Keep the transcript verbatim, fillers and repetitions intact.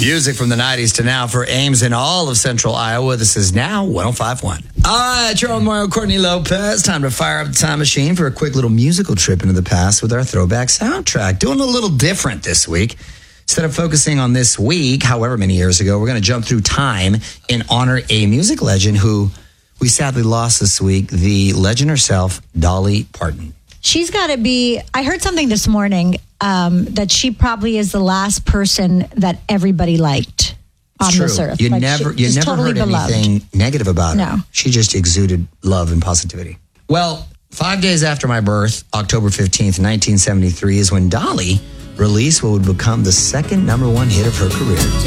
Music from the nineties to now for Ames in all of central Iowa. This is now one oh five point one. All right, Charles Mario, Courtney Lopez. Time to fire up the time machine for a quick little musical trip into the past with our throwback soundtrack. Doing a little different this week. Instead of focusing on this week, however many years ago, we're going to jump through time and honor a music legend who we sadly lost this week, the legend herself, Dolly Parton. She's got to be, I heard something this morning um, that she probably is the last person that everybody liked on it's this true. earth. You like never, she, you never totally heard beloved. anything negative about no. her. She just exuded love and positivity. Well, five days after my birth, October fifteenth, nineteen seventy-three, is when Dolly released what would become the second number one hit of her career.